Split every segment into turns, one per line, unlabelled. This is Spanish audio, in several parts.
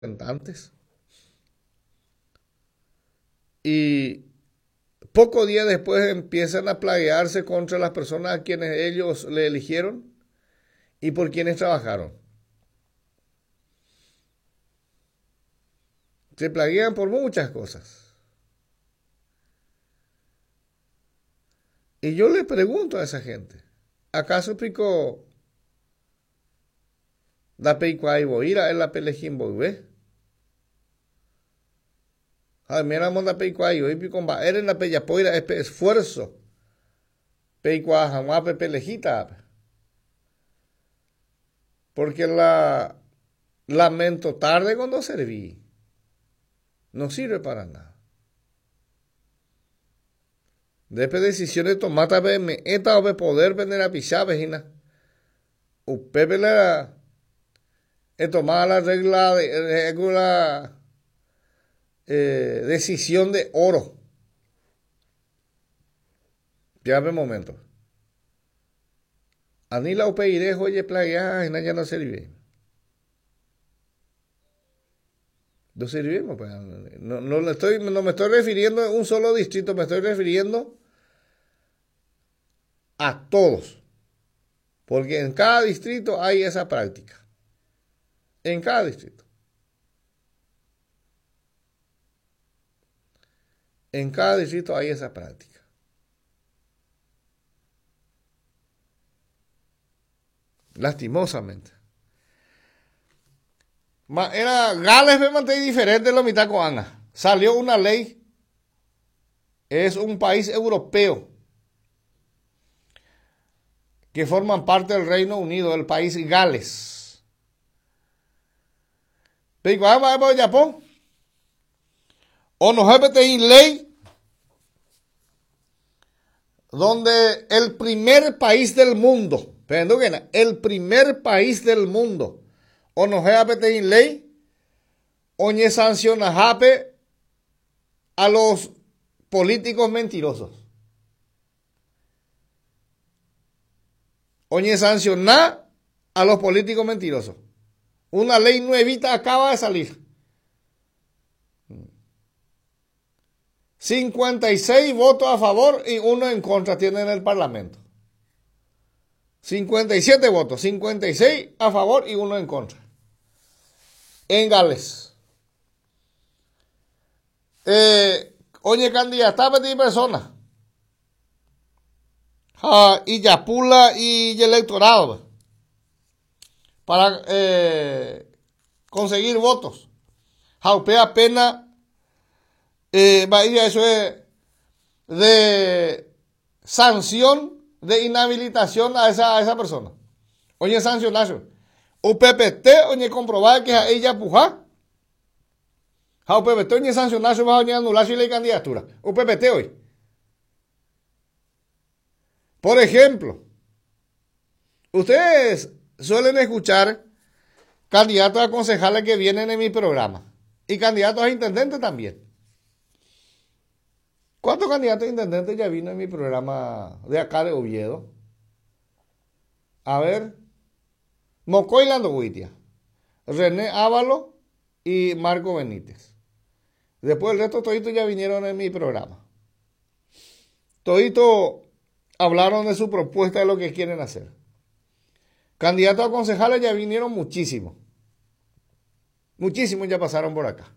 representantes. Y pocos días después empiezan a plaguearse contra las personas a quienes ellos le eligieron y por quienes trabajaron. Se plaguean por muchas cosas. Y yo le pregunto a esa gente, ¿acaso pico da peicuai boira en la pelejin boive? Mira monda peicuai hoy pico va en la peyapoira esfuerzo. Peicua jamás pelejita. Porque la lamento tarde cuando serví. No sirve para nada. Después decisiones tomadas me eta o poder vender a pisar vecina. Upepe la tomada la regla decisión de oro. Ya ve momento. Ani la upeire oye playa en ya no sirve. No servimos, pues. No me estoy refiriendo a un solo distrito, me estoy refiriendo a todos. Porque en cada distrito hay esa práctica. En cada distrito. En cada distrito hay esa práctica. Lastimosamente. Era Gales me mantiene diferente de lo mitad coana. Salió una ley. Es un país europeo que forman parte del Reino Unido, el país Gales. Pero vamos a Japón. O nos hay ley donde el primer país del mundo, el primer país del mundo, o nos hay ley, o ne sanciona jape a los políticos mentirosos. O ne sanciona a los políticos mentirosos. Una ley nuevita acaba de salir. 56 votos a favor y 1 en contra tienen en el Parlamento. 57 votos, 56 a favor y 1 en contra. En Gales. Oye, candidata de persona. Y Yapula y electorado. Para conseguir votos. Jaupe apenas. Eso es de sanción de inhabilitación a esa persona. Oye, sancionación. UPPT, oye, comprobar que ella puja. UPPT, oye, sancionación, va a anular la candidatura. UPPT hoy. Por ejemplo, ustedes suelen escuchar candidatos a concejales que vienen en mi programa y candidatos a intendentes también. ¿Cuántos candidatos a intendentes ya vino en mi programa de acá de Oviedo? A ver. Mocoy Landoguitia, René Ávalo y Marco Benítez. Después el resto toditos ya vinieron en mi programa. Toditos hablaron de su propuesta de lo que quieren hacer. Candidatos a concejales ya vinieron muchísimos. Muchísimos ya pasaron por acá.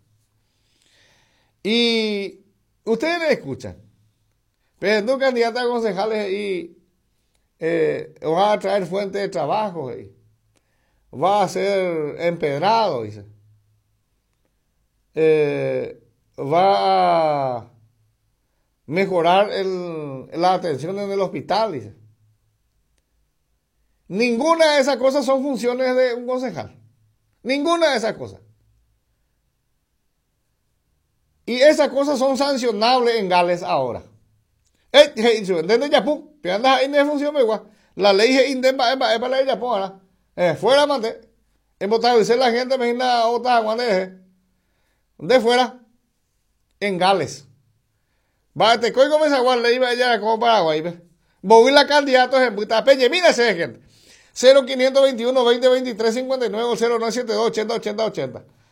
Y ustedes me escuchan. Pero candidatos a concejales y van a traer fuentes de trabajo. Va a ser empedrado, dice. Va a mejorar la atención en el hospital, dice. Ninguna de esas cosas son funciones de un concejal. Ninguna de esas cosas. Y esas cosas son sancionables en Gales ahora. La ley es para la ley de Japón. Fuera, mate. En votar la gente me imagina otra de fuera. En Gales. Va, te coigo me saguar ley allá como Paraguay. Voy la candidato en puta peña. Mira ese gente. 0521 2023 59 0972 80 80 80.